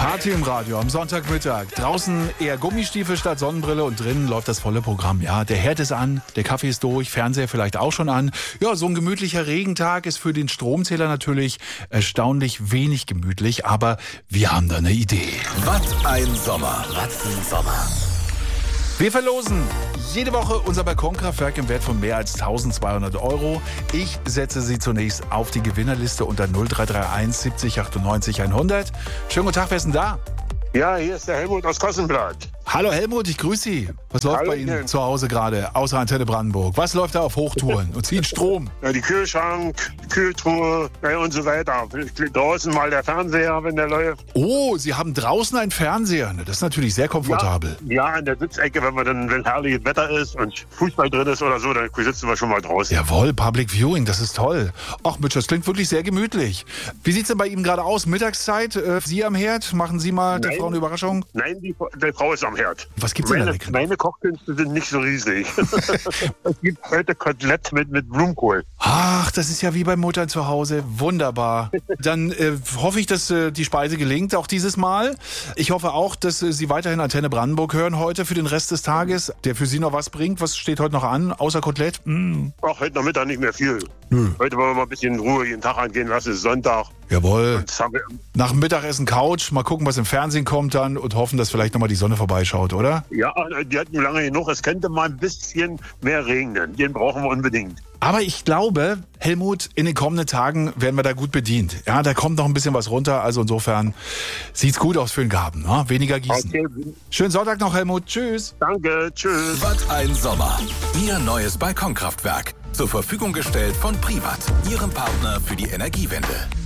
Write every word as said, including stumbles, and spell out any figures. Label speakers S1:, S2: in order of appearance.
S1: Party im Radio am Sonntagmittag. Draußen eher Gummistiefel statt Sonnenbrille und drinnen läuft das volle Programm. Ja, der Herd ist an, der Kaffee ist durch, Fernseher vielleicht auch schon an. Ja, so ein gemütlicher Regentag ist für den Stromzähler natürlich erstaunlich wenig gemütlich, aber wir haben da eine Idee.
S2: Was ein Sommer. Was ein Sommer.
S1: Wir verlosen jede Woche unser Balkonkraftwerk im Wert von mehr als eintausendzweihundert Euro. Ich setze Sie zunächst auf die Gewinnerliste unter null drei drei eins siebzig achtundneunzig hundert. Schönen guten Tag, wer ist denn da?
S3: Ja, hier ist der Helmut aus Kossenblatt.
S1: Hallo Helmut, ich grüße Sie. Was läuft
S3: Hallo,
S1: bei Ihnen
S3: Ihnen.
S1: zu Hause gerade, außer Antenne Brandenburg? Was läuft da auf Hochtouren und zieht Strom?
S3: Ja, die Kühlschrank, Kühltruhe ja, und so weiter. Draußen mal der Fernseher, wenn der läuft.
S1: Oh, Sie haben draußen einen Fernseher. Das ist natürlich sehr komfortabel.
S3: Ja, ja, in der Sitzecke, wenn man dann, wenn herrliches Wetter ist und Fußball drin ist oder so, dann sitzen wir schon mal draußen.
S1: Jawohl, Public Viewing, das ist toll. Ach Mensch, das klingt wirklich sehr gemütlich. Wie sieht's denn bei Ihnen gerade aus? Mittagszeit? Äh, Sie am Herd? Machen Sie mal der
S3: Nein.
S1: Frau eine Überraschung?
S3: Nein, die, die Frau ist am Herd.
S1: Was gibt's denn da
S3: Meine,
S1: lecker?
S3: meine Kochkünste sind nicht so riesig. Es gibt heute Kotelett mit, mit Blumenkohl.
S1: Ach, das ist ja wie bei Mutter zu Hause. Wunderbar. Dann äh, hoffe ich, dass äh, die Speise gelingt, auch dieses Mal. Ich hoffe auch, dass äh, Sie weiterhin Antenne Brandenburg hören heute für den Rest des Tages, der für Sie noch was bringt. Was steht heute noch an, außer Kotelett? Mm.
S3: Auch heute Nachmittag nicht mehr viel.
S1: Nö.
S3: Heute wollen wir mal ein bisschen Ruhe jeden Tag angehen lassen. Es ist Sonntag.
S1: Jawohl.
S3: Das haben wir,
S1: Nach dem Mittagessen Couch, mal gucken, was im Fernsehen kommt dann und hoffen, dass vielleicht nochmal die Sonne vorbeischaut, oder?
S3: ja, die hatten lange genug. Es könnte mal ein bisschen mehr regnen. Den brauchen wir unbedingt.
S1: Aber ich glaube, Helmut, in den kommenden Tagen werden wir da gut bedient. Ja, da kommt noch ein bisschen was runter. Also insofern sieht's gut aus für den Garten. Ne? Weniger gießen.
S3: Okay.
S1: Schönen Sonntag noch, Helmut. Tschüss.
S3: Danke, tschüss.
S2: Was ein Sommer. Ihr neues Balkonkraftwerk. Zur Verfügung gestellt von Privat, Ihrem Partner für die Energiewende.